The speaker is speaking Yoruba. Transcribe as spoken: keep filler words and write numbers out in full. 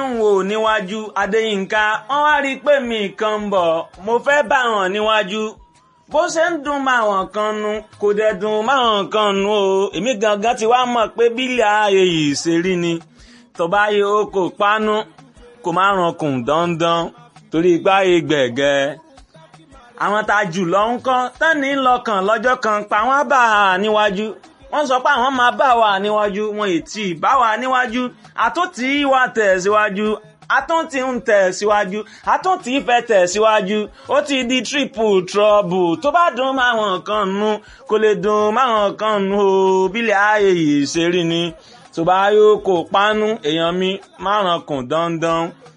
ń wò níwájú Adéyínká wọ́n wá rí i pé mi kan ń bọ̀ mo fẹ́ bá wọn níwájú bó ṣe ń dùn máwọn kan nu kò dẹ̀ dùn máwọn kan nu o èmi gangan ti wá mọ̀ pé bílẹ̀ ayé yìí ṣe rí ni tó bá yẹ ó kò pánú kò má rankùn dandan torí ipá yẹ gbẹ̀gẹ́ àwọn tá a jù lọ ń kọ́ tẹ́ni lọ́kàn lọ́jọ́ kan pa wọ́n bá a níwájú wọ́n sọ pé àwọn máa bá wa níwájú wọn ètí bá wa níwájú àtúntì wa tẹ̀ síwájú àtúntì ń tẹ̀ síwájú àtúntì fẹ́ tẹ̀ síwájú ó ti di triple trouble tó bá dùn máwọn kan nú kò lè dùn máwọn kan nú o bílẹ̀ ayé yìí ṣe rí ni tó bá yóò kó pánú èèyàn mi márùn kùn dandan